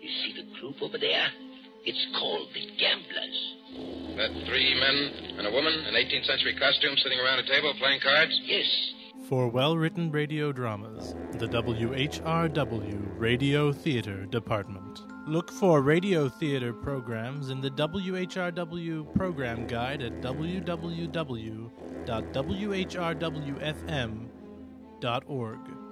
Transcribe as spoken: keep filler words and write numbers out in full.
You see the group over there? It's called the Gamblers. That three men and a woman in eighteenth century costume sitting around a table playing cards? Yes. For well-written radio dramas, the W H R W Radio Theater Department. Look for radio theater programs in the W H R W program guide at w w w dot w h r w f m dot org.